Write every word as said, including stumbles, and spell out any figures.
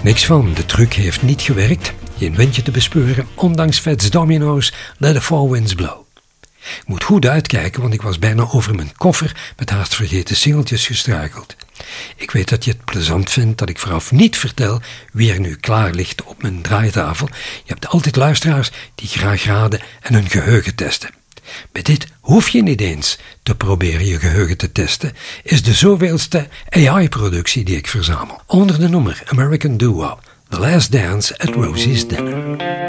Niks van, de truc heeft niet gewerkt. Geen windje te bespeuren, ondanks Fats Domino's Let the Four Winds Blow. Ik moet goed uitkijken, want ik was bijna over mijn koffer met haast vergeten singeltjes gestruikeld. Ik weet dat je het plezant vindt dat ik vooraf niet vertel wie er nu klaar ligt op mijn draaitafel. Je hebt altijd luisteraars die graag raden en hun geheugen testen. Bij dit hoef je niet eens te proberen je geheugen te testen, is de zoveelste A I-productie die ik verzamel. Onder de noemer American Doo-Wop, The Last Dance at Rosie's Dinner.